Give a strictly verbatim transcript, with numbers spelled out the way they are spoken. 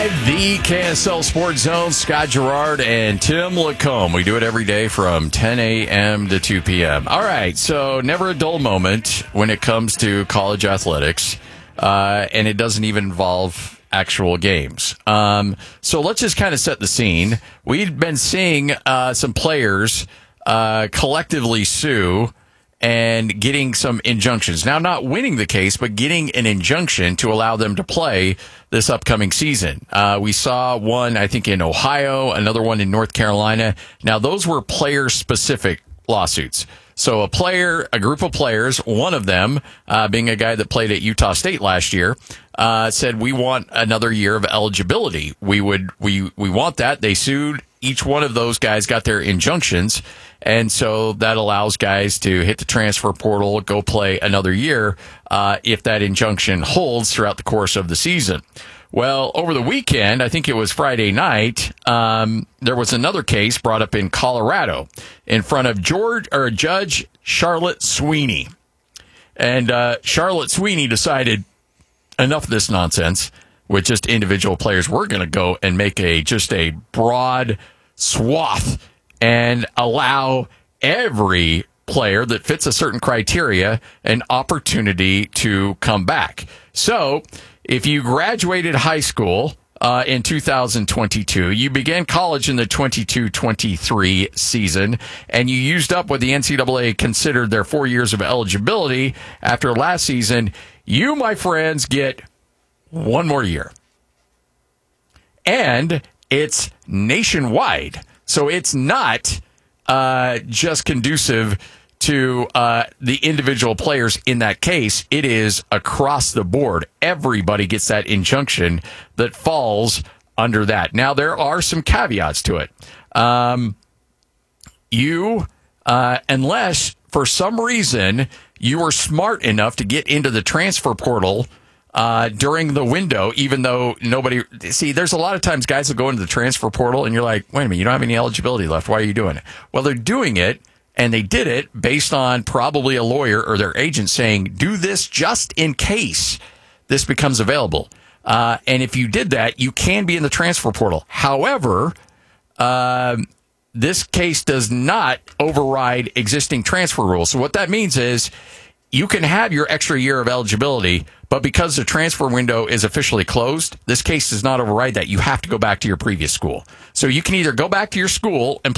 Live, the K S L Sports Zone, Scott Gerard and Tim Lacombe. We do it every day from ten a.m. to two p.m. All right, so never a dull moment when it comes to college athletics, uh, and it doesn't even involve actual games. Um, so let's just kind of set the scene. We've been seeing uh, some players uh, collectively sue and getting some injunctions. Now, not winning the case, but getting an injunction to allow them to play this upcoming season. Uh, we saw one, I think, in Ohio, another one in North Carolina. Now, those were player-specific lawsuits. So a player, a group of players, one of them uh, being a guy that played at Utah State last year, uh, said, we want another year of eligibility. We would, we, we want that. They sued. Each one of those guys got their injunctions. And so that allows guys to hit the transfer portal, go play another year, uh, if that injunction holds throughout the course of the season. Well, over the weekend, I think it was Friday night, um, there was another case brought up in Colorado in front of George or Judge Charlotte Sweeney. And uh, Charlotte Sweeney decided enough of this nonsense with just individual players. We're going to go and make a just a broad swath and allow every player that fits a certain criteria an opportunity to come back. So if you graduated high school uh, in two thousand twenty-two, you began college in the twenty-two twenty-three season, and you used up what the N C double A considered their four years of eligibility after last season, you, my friends, get one more year. And it's nationwide. So it's not uh, just conducive to uh, the individual players in that case. It is across the board. Everybody gets that injunction that falls under that. Now, there are some caveats to it. Um, you, uh, unless for some reason you were smart enough to get into the transfer portal Uh, during the window, even though nobody... See, there's a lot of times guys will go into the transfer portal and you're like, wait a minute, you don't have any eligibility left. Why are you doing it? Well, they're doing it, and they did it based on probably a lawyer or their agent saying, do this just in case this becomes available. Uh, and if you did that, you can be in the transfer portal. However, uh, this case does not override existing transfer rules. So what that means is you can have your extra year of eligibility, but because the transfer window is officially closed, this case does not override that. You have to go back to your previous school. So you can either go back to your school and